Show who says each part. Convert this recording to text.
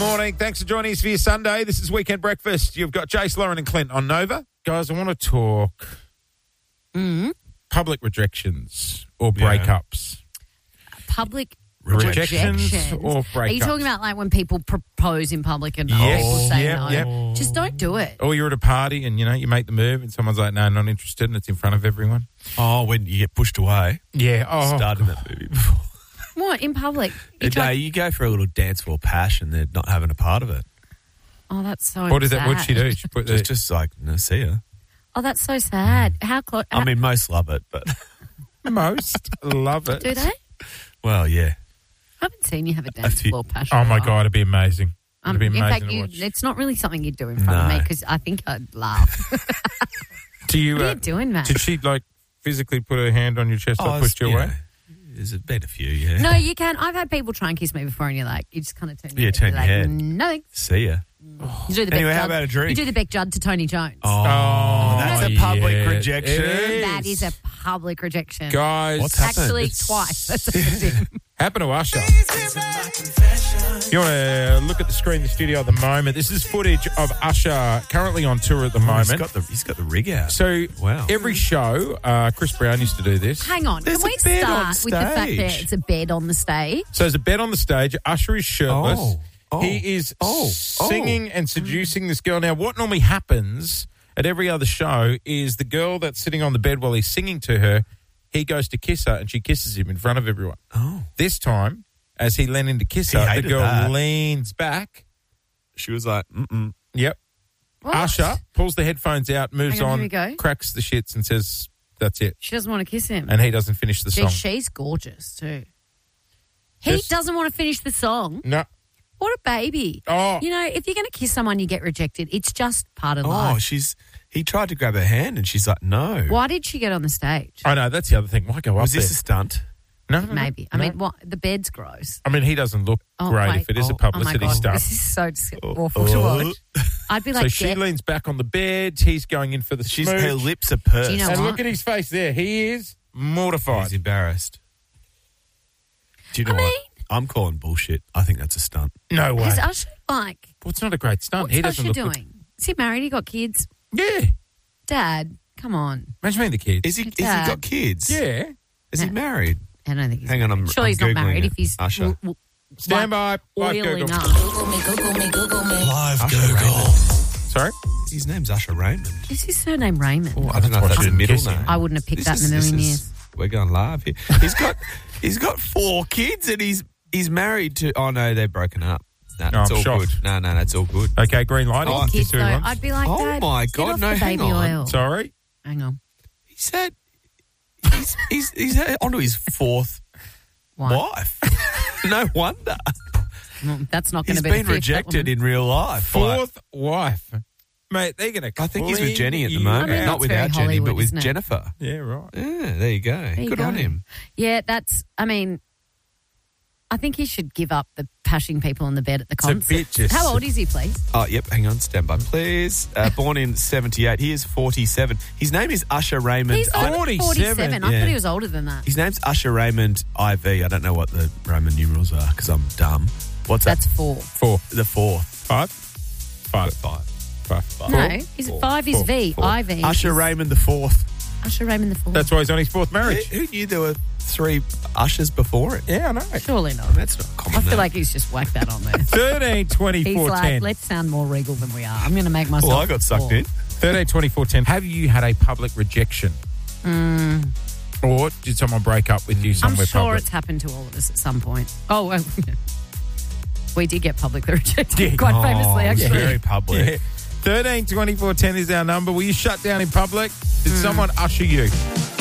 Speaker 1: morning. Thanks for joining us for your Sunday. This is Weekend Breakfast. You've got Jace, Lauren and Clint on Nova. Guys, I want to talk public rejections or breakups.
Speaker 2: Public
Speaker 1: Rejections or breakups.
Speaker 2: Are you talking about like when people propose in public and people say no?
Speaker 1: Yep.
Speaker 2: Just don't do it.
Speaker 1: Or you're at a party and, you make the move and someone's like, no, not interested, and it's in front of everyone.
Speaker 3: Oh, when you get pushed away.
Speaker 1: Yeah. Oh,
Speaker 3: Started that movie before.
Speaker 2: What, in public?
Speaker 3: No, you go for a little dance for passion. They're not having a part of it.
Speaker 2: Oh, that's so
Speaker 1: What
Speaker 2: sad.
Speaker 1: what'd she do? She put the...
Speaker 3: Just like, no, see ya.
Speaker 2: Oh, that's so sad. How close?
Speaker 3: I mean, most love it, but...
Speaker 1: Most love it.
Speaker 2: Do they?
Speaker 3: Well, yeah.
Speaker 2: I haven't seen you have a dance floor passion.
Speaker 1: Oh, my God, it'd be amazing. It'd be
Speaker 2: in
Speaker 1: amazing
Speaker 2: fact,
Speaker 1: to watch.
Speaker 2: it's not really something you'd do in front of me because I think I'd laugh.
Speaker 1: Do you,
Speaker 2: What are you doing, Matt?
Speaker 1: Did she, physically put her hand on your chest or pushed you away?
Speaker 3: There's been a few, yeah.
Speaker 2: No, you can. I've had people try and kiss me before and you're like, you just kind of turn your head.
Speaker 3: turn
Speaker 2: You're
Speaker 3: your head.
Speaker 2: No thanks.
Speaker 3: See ya.
Speaker 2: You do the
Speaker 3: Anyway,
Speaker 2: Beck
Speaker 3: how
Speaker 2: Judd.
Speaker 3: about a drink?
Speaker 2: You do the Beck Judd to Tony Jones.
Speaker 3: Oh, that's a public rejection.
Speaker 1: It is.
Speaker 2: That is a public rejection.
Speaker 1: Guys.
Speaker 3: What's happened?
Speaker 2: Actually, twice. That's happened.
Speaker 1: Happened to Usher. You want to look at the screen in the studio at the moment. This is footage of Usher currently on tour at the moment.
Speaker 3: He's got the rig out.
Speaker 1: So
Speaker 3: Wow.
Speaker 1: every show, Chris Brown used to do this.
Speaker 2: Hang on.
Speaker 3: There's
Speaker 2: Can we
Speaker 3: a bed on
Speaker 2: start with the fact that
Speaker 3: stage.
Speaker 2: it's a bed on the stage?
Speaker 1: So there's a bed on the stage. Usher is shirtless.
Speaker 3: Oh.
Speaker 1: He is singing and seducing this girl. Now, what normally happens at every other show is the girl that's sitting on the bed while he's singing to her, he goes to kiss her and she kisses him in front of everyone.
Speaker 3: Oh.
Speaker 1: This time, as he leaned in to kiss
Speaker 3: He
Speaker 1: her, the
Speaker 3: hated
Speaker 1: girl
Speaker 3: that.
Speaker 1: leans back.
Speaker 3: She was like,
Speaker 1: Yep.
Speaker 2: What?
Speaker 1: Usher pulls the headphones out, moves
Speaker 2: Hang on,
Speaker 1: on,
Speaker 2: here we go.
Speaker 1: cracks the shits and says, that's it.
Speaker 2: She doesn't want to kiss him.
Speaker 1: And he doesn't finish the song.
Speaker 2: She's gorgeous too. He
Speaker 1: Just-
Speaker 2: doesn't want to finish the song.
Speaker 1: No.
Speaker 2: What a baby.
Speaker 1: Oh.
Speaker 2: You know, if you're going to kiss someone, you get rejected. It's just part of
Speaker 3: oh,
Speaker 2: life.
Speaker 3: he tried to grab her hand and she's like, no.
Speaker 2: Why did she get on the stage?
Speaker 1: I know, that's the other thing. Why go
Speaker 3: Was
Speaker 1: up
Speaker 3: this
Speaker 1: there?
Speaker 3: a stunt?
Speaker 1: No.
Speaker 2: Maybe. I mean, what? The bed's gross.
Speaker 1: I mean, he doesn't look great
Speaker 2: wait.
Speaker 1: if it is a
Speaker 2: Oh my
Speaker 1: publicity
Speaker 2: God.
Speaker 1: stunt.
Speaker 2: This is so awful to watch. I'd be like,
Speaker 1: So she leans back on the bed. He's going in for the smooch.
Speaker 3: Her lips are pursed.
Speaker 2: Do you know
Speaker 1: And
Speaker 2: what?
Speaker 1: look at his face there. He is mortified.
Speaker 3: He's embarrassed. Do you know
Speaker 2: mean-
Speaker 3: what? I'm calling bullshit. I think that's a stunt.
Speaker 1: No way.
Speaker 2: Is Usher like,
Speaker 1: Well, it's not a great stunt.
Speaker 2: what's
Speaker 1: He doesn't
Speaker 2: Usher
Speaker 1: look
Speaker 2: doing? Is he married? He got kids?
Speaker 1: Good. Yeah.
Speaker 2: Dad, come on.
Speaker 1: Imagine being the kids.
Speaker 3: Is he
Speaker 2: Dad.
Speaker 3: got kids?
Speaker 1: Yeah.
Speaker 3: Is he married?
Speaker 2: I don't think he's
Speaker 3: Hang on,
Speaker 2: married.
Speaker 3: I'm
Speaker 2: Sure, he's not
Speaker 3: Googling
Speaker 2: married
Speaker 3: it.
Speaker 2: if he's
Speaker 3: Usher.
Speaker 1: Stand by. Live
Speaker 2: oil
Speaker 1: Google.
Speaker 2: enough.
Speaker 3: Live Google.
Speaker 1: Sorry?
Speaker 3: His name's Usher Raymond.
Speaker 2: Is his surname Raymond?
Speaker 3: I don't know if
Speaker 1: what I
Speaker 3: that's a
Speaker 1: should
Speaker 3: middle
Speaker 1: guess
Speaker 3: name.
Speaker 1: him.
Speaker 2: I wouldn't have picked that in a million years.
Speaker 3: We're going live here. He's got 4 kids and he's married to. Oh no, they're broken up. No,
Speaker 1: No,
Speaker 3: it's
Speaker 1: I'm
Speaker 3: all
Speaker 1: shocked.
Speaker 3: good. No, that's all good.
Speaker 1: Okay, green light.
Speaker 3: Oh,
Speaker 1: He can
Speaker 2: Kids,
Speaker 1: kiss who
Speaker 2: though,
Speaker 1: he wants.
Speaker 2: I'd be like,
Speaker 3: Oh
Speaker 2: Dad,
Speaker 3: my
Speaker 2: get
Speaker 3: God,
Speaker 2: off
Speaker 3: no,
Speaker 2: the
Speaker 3: hang
Speaker 2: baby
Speaker 3: on.
Speaker 2: oil.
Speaker 1: Sorry?
Speaker 2: Hang on.
Speaker 3: He said he's onto his 4th wife. No wonder.
Speaker 2: Well, that's not going
Speaker 3: He's
Speaker 2: to be
Speaker 3: been
Speaker 2: the fifth,
Speaker 3: rejected
Speaker 2: that
Speaker 3: in real life.
Speaker 1: 4th wife. Mate, they're going to
Speaker 3: I think he's with
Speaker 1: clean
Speaker 3: Jenny at the
Speaker 1: you
Speaker 3: moment.
Speaker 2: I mean,
Speaker 3: Not
Speaker 2: that's very
Speaker 3: with our Jenny,
Speaker 2: Hollywood,
Speaker 3: but with
Speaker 2: isn't it?
Speaker 3: Jennifer.
Speaker 1: Yeah, right.
Speaker 3: Yeah, there you go.
Speaker 2: There you
Speaker 3: Good
Speaker 2: go.
Speaker 3: on him.
Speaker 2: Yeah, I mean, I think he should give up the pashing people in the bed at the
Speaker 1: It's a
Speaker 2: concert.
Speaker 1: bit just-
Speaker 2: How old is he, please?
Speaker 3: Oh, yep. Hang on. Stand by, please. Born in 78. He is 47. His name is Usher Raymond.
Speaker 2: He's only 47. I
Speaker 3: yeah.
Speaker 2: thought he was older than that.
Speaker 3: His name's Usher Raymond IV. I don't know what the Roman numerals are because I'm dumb. What's that?
Speaker 2: That's 4.
Speaker 1: 4.
Speaker 3: The 4th.
Speaker 1: 5? 5.
Speaker 3: 5.
Speaker 2: No, is it 5 is V.
Speaker 3: 4.
Speaker 2: IV.
Speaker 3: Usher
Speaker 2: is
Speaker 3: Raymond the 4th.
Speaker 2: Usher Raymond the 4th.
Speaker 1: That's why he's on his 4th marriage.
Speaker 3: Who knew there were 3 Ushers before it?
Speaker 1: Yeah, I know.
Speaker 2: Surely not.
Speaker 3: That's not common.
Speaker 2: I feel
Speaker 3: name.
Speaker 2: like he's just whacked that on there.
Speaker 1: 13, 24,
Speaker 2: He's like,
Speaker 1: 10.
Speaker 2: let's sound more regal than we are. I'm going to make myself.
Speaker 3: Well, I got sucked in.
Speaker 1: 13, 24, 10. Have you had a public rejection? Or did someone break up with you
Speaker 2: I'm
Speaker 1: somewhere
Speaker 2: sure
Speaker 1: public?
Speaker 2: it's happened to all of us at some point. Oh, well, we did get publicly rejected
Speaker 1: Yeah.
Speaker 2: quite famously,
Speaker 3: It's
Speaker 2: actually.
Speaker 3: very public.
Speaker 1: Yeah. 13, 24, 10 is our number. Will you shut down in public? Did someone usher you?